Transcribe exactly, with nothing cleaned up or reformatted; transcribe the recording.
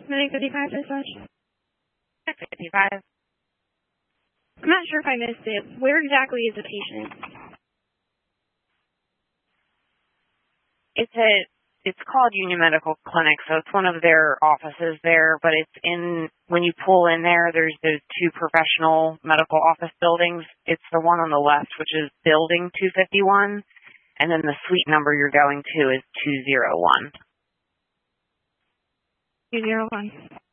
Medic fifty-five, dispatch. fifty-five. I'm not sure if I missed it. Where exactly is the patient? It's a, it's called Union Medical Clinic, so it's one of their offices there, but it's in, when you pull in there, there's those two professional medical office buildings. It's the one on the left, which is building two fifty-one, and then the suite number you're going to is two oh one. two oh one.